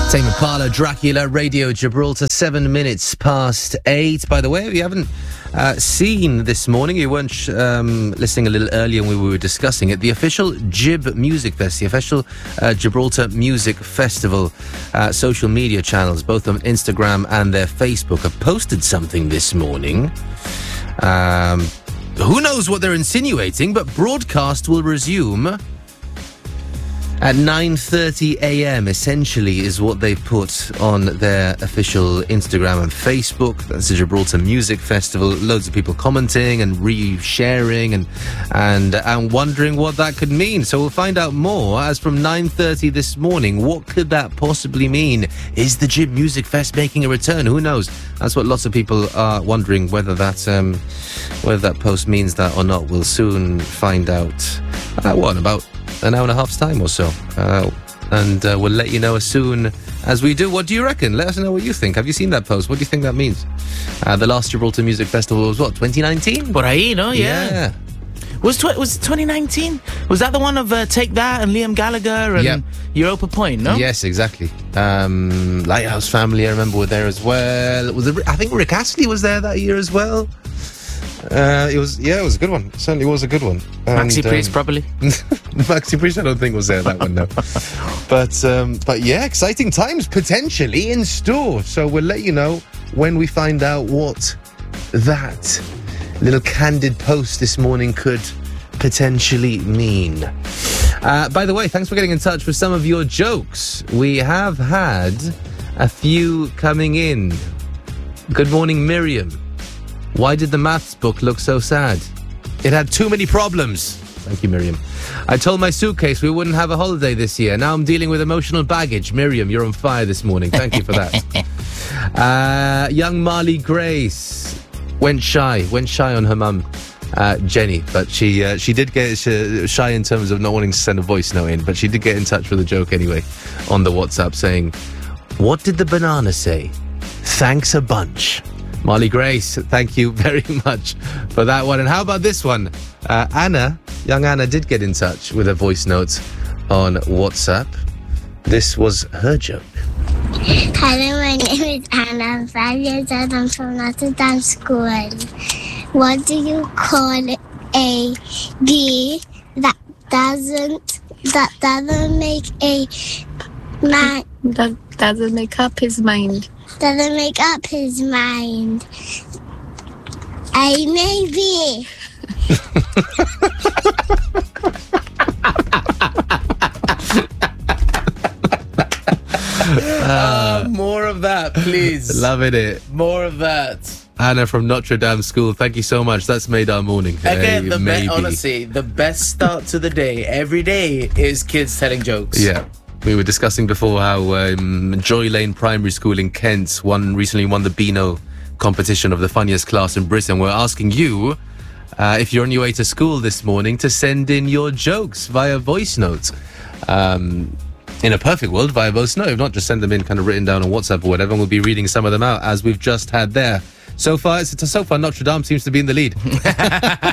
Tame Impala, Dracula, Radio Gibraltar, 7 minutes past 8. By the way, if you haven't seen this morning, you weren't listening a little earlier when we were discussing it, the official Gib Music Fest, the official Gibraltar Music Festival social media channels, both on Instagram and their Facebook, have posted something this morning. Who knows what they're insinuating, but broadcast will resume at 9:30 a.m, essentially, is what they put on their official Instagram and Facebook. That's the Gibraltar Music Festival. Loads of people commenting and re-sharing and wondering what that could mean. So we'll find out more as from 9:30 this morning. What could that possibly mean? Is the Gib Music Fest making a return? Who knows? That's what lots of people are wondering, whether that post means that or not. We'll soon find out. About an hour and a half's time or so. And we'll let you know as soon as we do. What do you reckon? Let us know what you think. Have you seen that post? What do you think that means? The last Gibraltar Music Festival was what, 2019? Por ahí, no? Yeah. Was it 2019? Was that the one of Take That and Liam Gallagher and Europa Point, no? Yes, exactly. Lighthouse Family, I remember, were there as well. I think Rick Astley was there that year as well. It was a good one. It certainly was a good one. Maxi Priest, probably. Maxi Priest, I don't think was there that one, no. But yeah, exciting times potentially in store. So we'll let you know when we find out what that little candid post this morning could potentially mean. By the way, thanks for getting in touch with some of your jokes. We have had a few coming in. Good morning, Miriam. Why did the maths book look so sad? It had too many problems. Thank you, Miriam. I told my suitcase we wouldn't have a holiday this year. Now I'm dealing with emotional baggage. Miriam, you're on fire this morning. Thank you for that. Young Marley Grace went shy on her mum, Jenny. But she did get shy in terms of not wanting to send a voice note in. But she did get in touch with a joke anyway on the WhatsApp saying, "What did the banana say? Thanks a bunch." Marley Grace, thank you very much for that one. And how about this one? Young Anna did get in touch with a voice note on WhatsApp. This was her joke. Hello, my name is Anna. I'm 5 years old. I'm from Notre Dame School. What do you call a bee that doesn't make a man? That doesn't make up his mind. Doesn't make up his mind. A maybe. More of that, please. Loving it. More of that. Anna from Notre Dame School, thank you so much. That's made our morning. Again, honestly, the best start to the day every day is kids telling jokes. Yeah. We were discussing before how Joy Lane Primary School in Kent recently won the Beano competition of the funniest class in Britain. We're asking you, if you're on your way to school this morning, to send in your jokes via voice notes. In a perfect world, via voice note. If not, just send them in kind of written down on WhatsApp or whatever, and we'll be reading some of them out as we've just had there. So far Notre Dame seems to be in the lead.